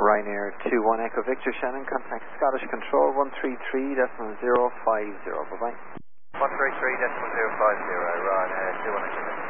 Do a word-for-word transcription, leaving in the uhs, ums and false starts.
Ryanair two one Echo Victor Shannon, contact Scottish Control one three three decimal zero five zero. Bye bye. one three three decimal zero five zero, Ryanair two one Echo Victor.